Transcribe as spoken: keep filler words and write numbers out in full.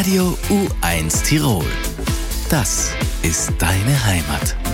Radio U eins Tirol. Das ist deine Heimat.